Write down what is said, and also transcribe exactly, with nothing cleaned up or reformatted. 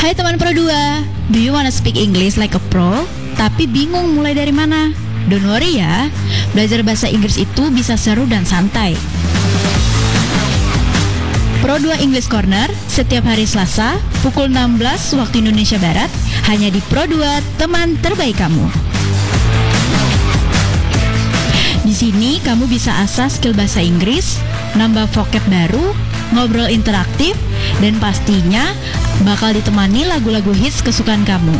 Hai teman Pro dua, do you wanna speak English like a pro? Tapi bingung mulai dari mana? Don't worry ya, belajar bahasa Inggris itu bisa seru dan santai. Pro dua English Corner setiap hari Selasa pukul enam belas waktu Indonesia Barat hanya di Pro dua, teman terbaik kamu. Di sini kamu bisa asah skill bahasa Inggris, nambah vocab baru, ngobrol interaktif, dan pastinya bakal ditemani lagu-lagu hits kesukaan kamu.